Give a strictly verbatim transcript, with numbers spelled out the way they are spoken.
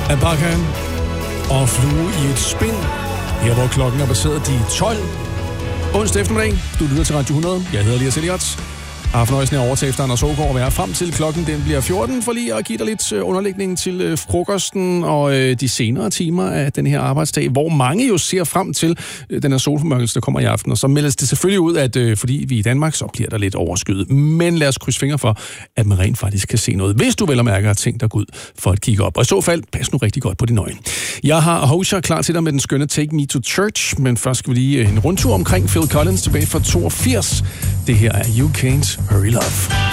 Abakan og Flue i et spind. Her hvor klokken er baseret de tolv. Onsdag eftermiddag. Du lytter til Radio hundrede. Jeg hedder Elias Elliot. Jeg har fornøjelsen af at overtage efter Anders Ågaard og være frem til klokken den bliver fjorten, for lige at give dig lidt underlægning til frokosten og de senere timer af den her arbejdsdag, hvor mange jo ser frem til den her solformørkelse, der kommer i aften. Og så meldes det selvfølgelig ud, at fordi vi er i Danmark, så bliver der lidt overskyet. Men lad os krydse fingre for, at man rent faktisk kan se noget, hvis du vel og mærker ting, der går ud for at kigge op. Og i så fald, pas nu rigtig godt på dine øjne. Jeg har Hosher klar til dig med den skønne Take Me to Church, men først skal vi lige en rundtur omkring Phil Collins tilbage fra toogfirs. Det her er You Can't Hurry Love.